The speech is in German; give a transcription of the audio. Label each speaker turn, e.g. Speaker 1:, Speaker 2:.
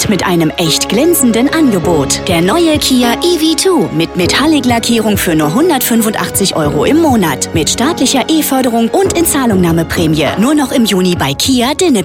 Speaker 1: Jetzt mit einem echt glänzenden Angebot. Der neue Kia EV2 mit Metallic-Lackierung für nur 185 € im Monat. Mit staatlicher E-Förderung und Inzahlungnahmeprämie. Nur noch im Juni bei Kia Dinne.